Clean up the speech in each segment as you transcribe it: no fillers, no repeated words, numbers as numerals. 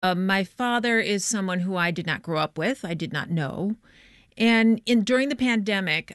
My father is someone who I did not grow up with. I did not know. And during the pandemic,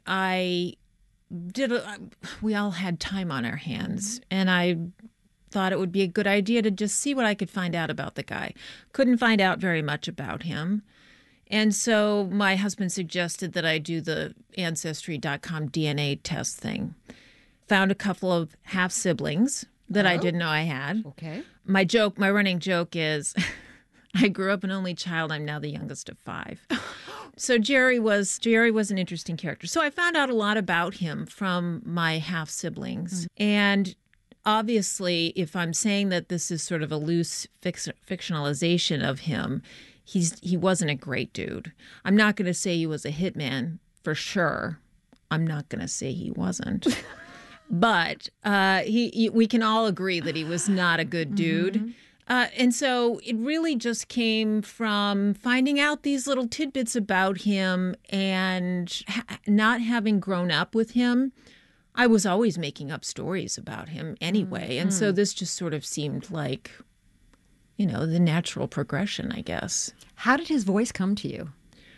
we all had time on our hands, and I thought it would be a good idea to just see what I could find out about the guy. Couldn't find out very much about him. And so my husband suggested that I do the Ancestry.com DNA test thing. Found a couple of half siblings that I didn't know I had. Okay. My running joke is I grew up an only child. I'm now the youngest of 5. So Jerry was an interesting character. So I found out a lot about him from my half siblings. And obviously, if I'm saying that this is sort of a loose fictionalization of him, he wasn't a great dude. I'm not going to say he was a hitman for sure. I'm not going to say he wasn't. But we can all agree that he was not a good dude. And so it really just came from finding out these little tidbits about him and not having grown up with him. I was always making up stories about him anyway. And so this just sort of seemed like, the natural progression, I guess. How did his voice come to you?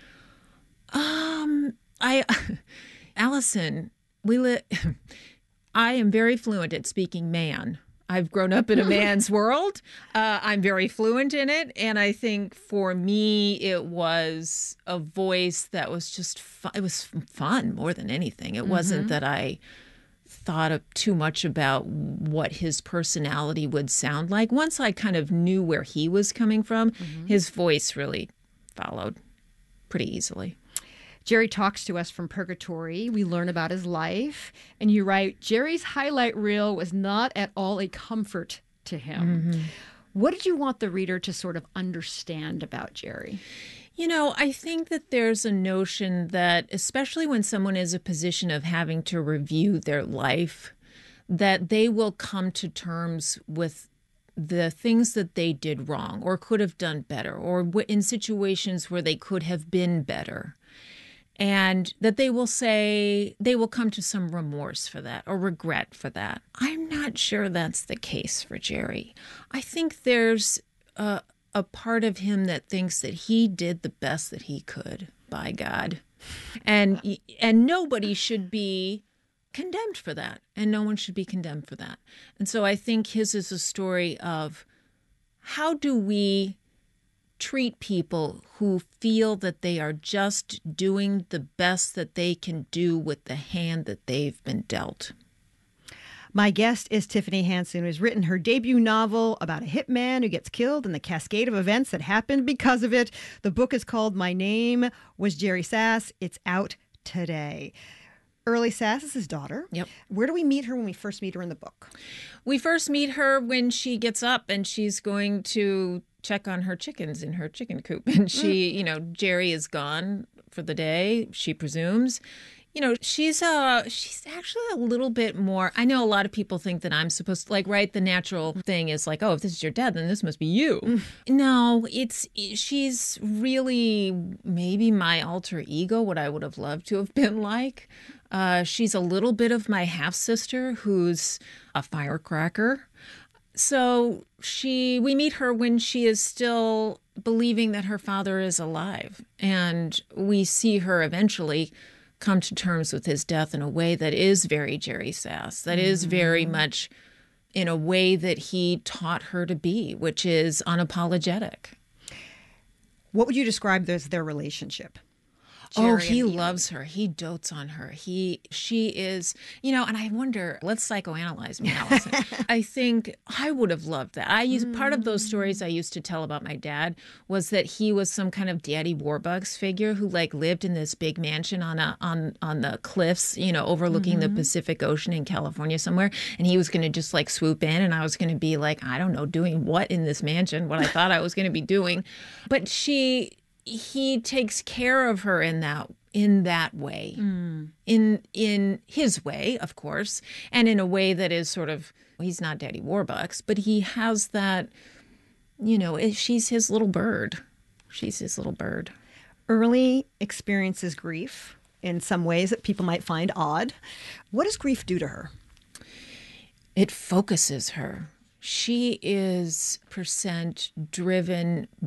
Allison, I am very fluent at speaking man. I've grown up in a man's world. I'm very fluent in it. And I think for me, it was a voice that was just fun. It was fun more than anything. It wasn't that I thought too much about what his personality would sound like. Once I kind of knew where he was coming from, his voice really followed pretty easily. Jerry talks to us from purgatory. We learn about his life. And you write, Jerry's highlight reel was not at all a comfort to him. What did you want the reader to sort of understand about Jerry? I think that there's a notion that, especially when someone is in a position of having to review their life, that they will come to terms with the things that they did wrong or could have done better, or in situations where they could have been better. And that they will come to some remorse for that or regret for that. I'm not sure that's the case for Jerry. I think there's a part of him that thinks that he did the best that he could, by God. And nobody should be condemned for that. And no one should be condemned for that. And so I think his is a story of how do we treat people who feel that they are just doing the best that they can do with the hand that they've been dealt. My guest is Tiffany Hansen, who has written her debut novel about a hitman who gets killed and the cascade of events that happened because of it. The book is called My Name Was Jerry Sass. It's out today. Early Sass is his daughter. Yep. Where do we meet her when we first meet her in the book? We first meet her when she gets up and she's going to check on her chickens in her chicken coop. And Jerry is gone for the day, she presumes. She's actually a little bit more. I know a lot of people think that I'm supposed to, the natural thing is like, oh, if this is your dad, then this must be you. No, she's really maybe my alter ego, what I would have loved to have been like. She's a little bit of my half-sister who's a firecracker. So we meet her when she is still believing that her father is alive. And we see her eventually come to terms with his death in a way that is very Jerry Sass, that is very much in a way that he taught her to be, which is unapologetic. What would you describe as their relationship? Jerry he loves her. He dotes on her. She is, and I wonder, let's psychoanalyze me, Allison. I think I would have loved that. Part of those stories I used to tell about my dad was that he was some kind of Daddy Warbucks figure who lived in this big mansion on the cliffs, overlooking the Pacific Ocean in California somewhere. And he was going to just swoop in, and I was going to be I don't know, doing what in this mansion, what I thought I was going to be doing. But he takes care of her in that way, in his way, of course, and in a way that is sort of, he's not Daddy Warbucks, but he has that, she's his little bird. She's his little bird. Early experiences grief in some ways that people might find odd. What does grief do to her? It focuses her. She is percent driven